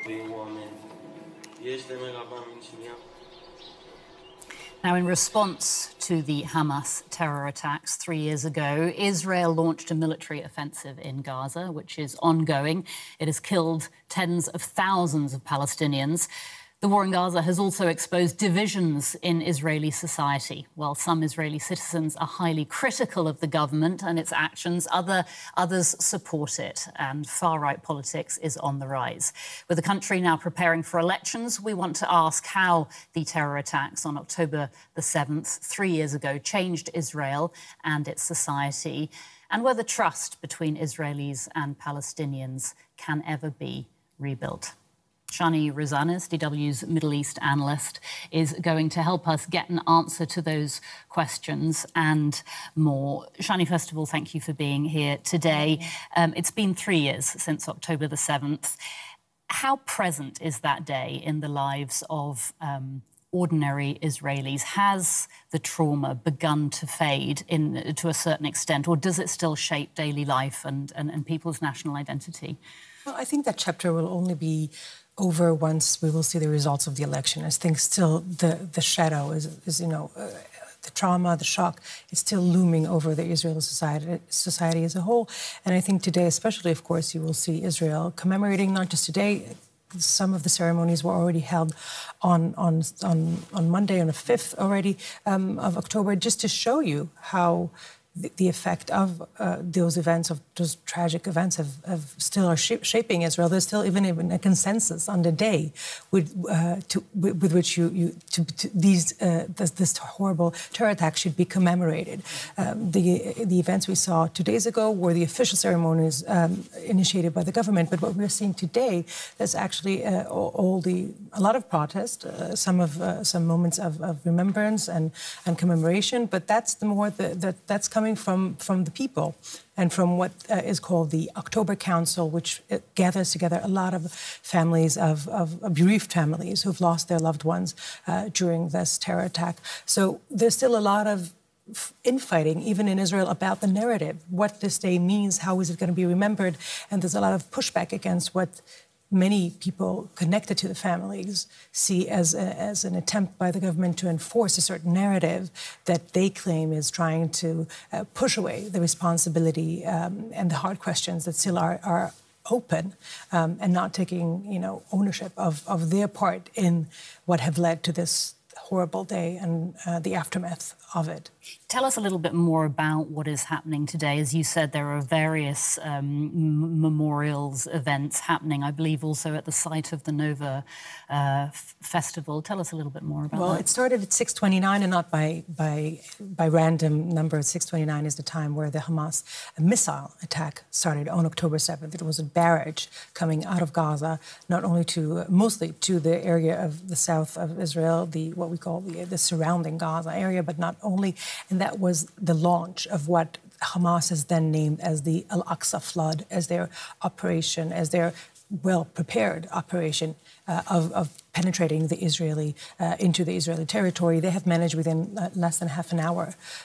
prin oameni. Este mega mincinia. Now, in response to the Hamas terror attacks 3 years ago, Israel launched a military offensive in Gaza, which is ongoing. It has killed tens of thousands of Palestinians. The war in Gaza has also exposed divisions in Israeli society. While some Israeli citizens are highly critical of the government and its actions, others support it, and far-right politics is on the rise. With the country now preparing for elections, we want to ask how the terror attacks on October the 7th, 3 years ago, changed Israel and its society, and whether trust between Israelis and Palestinians can ever be rebuilt. Shani Rosanes, DW's Middle East analyst, is going to help us get an answer to those questions and more. Shani, first of all, thank you for being here today. It's been 3 years since October the 7th. How present is that day in the lives of ordinary Israelis? Has the trauma begun to fade to a certain extent, or does it still shape daily life and people's national identity? Well, I think that chapter will only be over once we will see the results of the election. I think still the shadow is the trauma, the shock, is still looming over the Israeli society as a whole. And I think today, especially, of course, you will see Israel commemorating, not just today. Some of the ceremonies were already held on Monday, on the 5th already of October, just to show you how the effect of those events, of those tragic events, have still are shaping Israel. There's still even a consensus on the day with which this horrible terror attack should be commemorated. The events we saw 2 days ago were the official ceremonies initiated by the government, but what we're seeing today, there's actually a lot of protest, some moments of remembrance and commemoration, but that's that's coming from the people and from what is called the October Council, which gathers together a lot of families, of bereaved families who've lost their loved ones during this terror attack. So there's still a lot of infighting, even in Israel, about the narrative, what this day means, how is it going to be remembered, and there's a lot of pushback against what many people connected to the families see as an attempt by the government to enforce a certain narrative that they claim is trying to push away the responsibility and the hard questions that still are open and not taking ownership of their part in what have led to this horrible day and the aftermath of it. Tell us a little bit more about what is happening today. As you said, there are various memorials, events happening, I believe also at the site of the Nova Festival. Tell us a little bit more about that. Well, it started at 6:29 and not by random number. 6:29 is the time where the Hamas missile attack started on October 7th. It was a barrage coming out of Gaza, not only mostly to the area of the south of Israel, what we call the surrounding Gaza area, but not only. And that was the launch of what Hamas has then named as the Al-Aqsa Flood, as their operation, as their well-prepared operation of penetrating into the Israeli territory. They have managed within less than half an hour